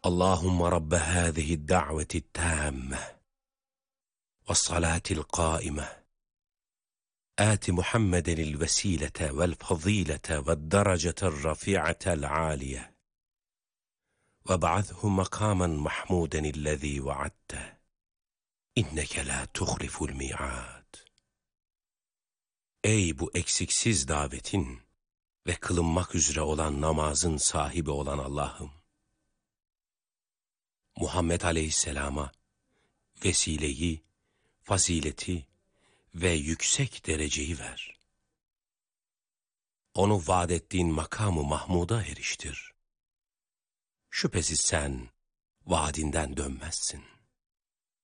Allahümme Rabbe hâzihi da'veti tâmme ve salâtil qâime آت محمدا الوسيلة والفضيلة والدرجة الرفيعة العالية وابعثه مقاما محمودا الذي وعدته إنك لا تخلف الميعاد. Ey bu eksiksiz davetin ve kılınmak üzere olan namazın sahibi olan Allah'ım! Muhammed Aleyhisselam'a vesileyi, fazileti ve yüksek dereceyi ver. Onu vaad ettiğin makamı Mahmud'a eriştir. Şüphesiz sen vaadinden dönmezsin.